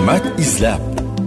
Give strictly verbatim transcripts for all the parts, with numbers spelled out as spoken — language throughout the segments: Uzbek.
hikmat izlab.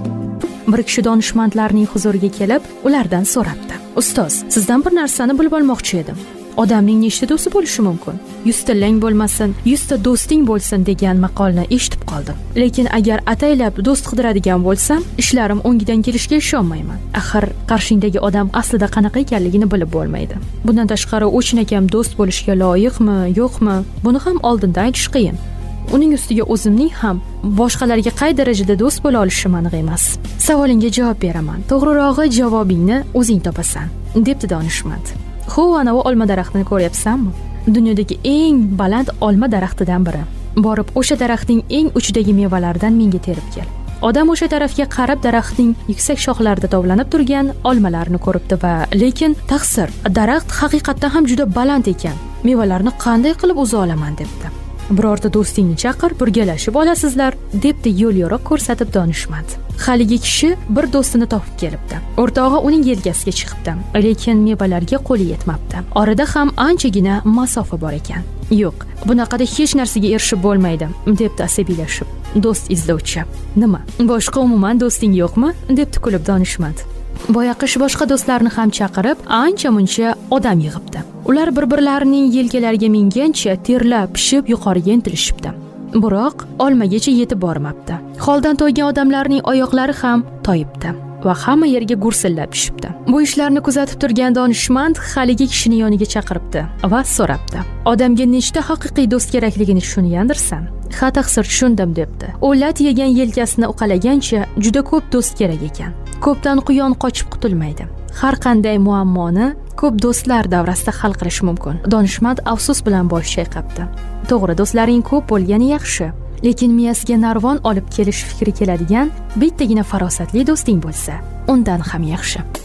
Bir kishi donishmandlarning huzuriga kelib, ulardan so'rabdi: "Ustoz, sizdan bir narsani bilib olmoqchi edim. Odamning nechta do'sti bo'lishi mumkin? yuz tillang bo'lmasin, yuz ta do'sting bo'lsin" degan maqolni eshitib qoldim. Lekin agar ataylab do'st qidiradigan bo'lsam, ishlarim o'ngidan kelishiga ishonmayman. Axir qarshingdagi odam aslida qanaqa ekanligini bilib bo'lmaydi. Bundan tashqari, u chinakam do'st bo'lishga loyiqmi, yo'qmi, buni ham oldindan aytish qiyin. Uning ustiga o'zimning ham boshqalarga qay darajada do'st bo'la olishim aniq emas. Savolingga javob beraman. To'g'rirog'i javobingni o'zing topasan, debdi donishmand. Xo'p, ana u olma daraxtini ko'ryapsanmi? Dunyodagi eng baland olma daraxtidan biri. Borib o'sha daraxtning eng uchidagi mevalaridan menga terib kel. Odam o'sha tarafga qarab daraxtning yuksak shoxlarida tovlanib turgan olmalarni ko'ribdi va lekin taqsir, daraxt haqiqatdan ham juda baland ekan. Mevalarni qanday qilib o'za olaman debdi. Birorta do'stingni chaqir, birgalashib olasizlar, debdi yo'l yo'riq ko'rsatib donishmand. Haligi kishi bir do'stini topib kelibdi. O'rtog'i uning yelkasiga chiqibdi, lekin mevalarga qo'li yetmabdi. Orada ham anchagina masofa bor ekan. "Yo'q, bunaqada hech narsaga erishib bo'lmaydi", debdi asabiylashib. Do'st izlovchi: "Nima? Boshqa umuman do'sting yo'qmi?" debdi kulib donishmand. Boyaqish boshqa do'stlarni ham chaqirib, ancha-muncha odam yig'ibdi. Ular bir-birlarining yelkalariga mingancha terlab, pishib yuqoriga intilishibdi. Biroq olmagacha yetib bormabdi. Holdan toygan odamlarning oyoqlari ham toyibdi va hamma yerga gursillab tushibdi. Bu ishlarni kuzatib turgan donishmand haligi kishini yoniga chaqiribdi va so'rabdi: "Odamga nechta haqiqiy do'st kerakligini tushungandirsan?" "Ha, taqsir, tushundim", debdi. U lat yegan yelkasini uqalagancha juda ko'p do'st kerak ekan. Ko'pdan quyon qochib qutulmaydi. Har qanday muammoni ko'p do'stlar davrasida hal qilish mumkin. Donishmand afsus bilan bosh chayqabdi. To'g'ri, do'stlaring ko'p bo'lgani yaxshi, lekin miyasiga narvon olib kelish fikri keladigan bittagina farosatli do'sting bo'lsa, undan ham yaxshi.